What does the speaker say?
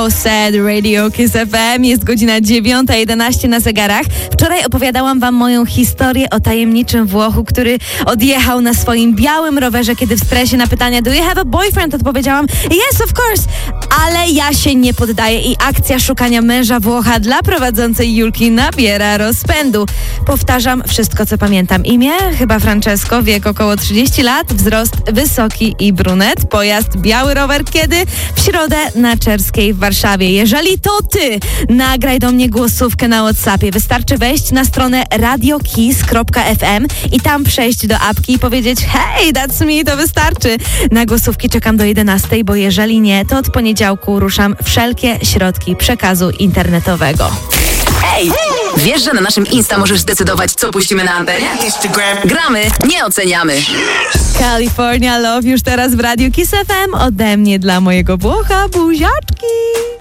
Said Radio Kiss FM. Jest godzina 9:11 na zegarach. Wczoraj opowiadałam wam moją historię o tajemniczym Włochu, który odjechał na swoim białym rowerze, kiedy w stresie na pytanie "Do you have a boyfriend?" odpowiedziałam "Yes, of course". Ale ja się nie poddaję i akcja szukania męża Włocha dla prowadzącej Julki nabiera rozpędu. Powtarzam wszystko, co pamiętam. Imię? Chyba Francesco, wiek około 30 lat, wzrost wysoki i brunet, pojazd biały rower, kiedy? W środę na Czerskiej w Warszawie. Jeżeli to ty, nagraj do mnie głosówkę na WhatsAppie. Wystarczy wejść na stronę radiokiss.fm i tam przejść do apki i powiedzieć "Hey, that's me", to wystarczy. Na głosówki czekam do 11, bo jeżeli nie, to od poniedziałku ruszam wszelkie środki przekazu internetowego. Ej, wiesz, że na naszym Insta możesz zdecydować, co puścimy na antenie? Instagram. Gramy, nie oceniamy. California Love już teraz w Radiu Kiss FM. Ode mnie dla mojego Włocha buziaczki.